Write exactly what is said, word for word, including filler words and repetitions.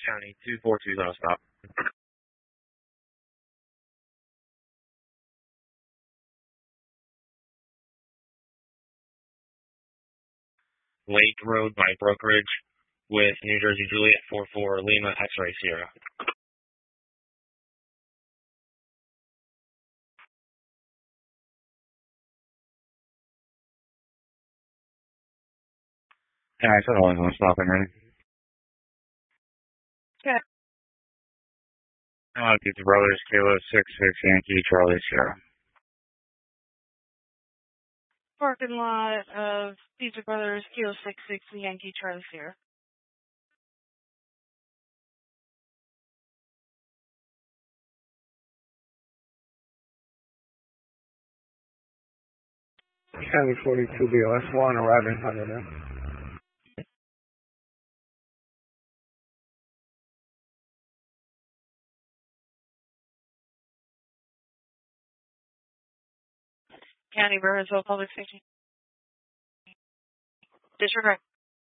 County two four two zero, stop. Lake Road by Brokerage with New Jersey Juliet four four Lima X-Ray Sierra. Yeah, I said I was going to stop and ready. Okay. Uh, Pizza Brothers, Kilo six six Yankee Charlie Sierra. Parking lot of Pizza Brothers, Kilo six six Yankee Charlie Sierra. County forty-two B O S one, arriving one hundred. County Burnsville Public Safety. Disregard.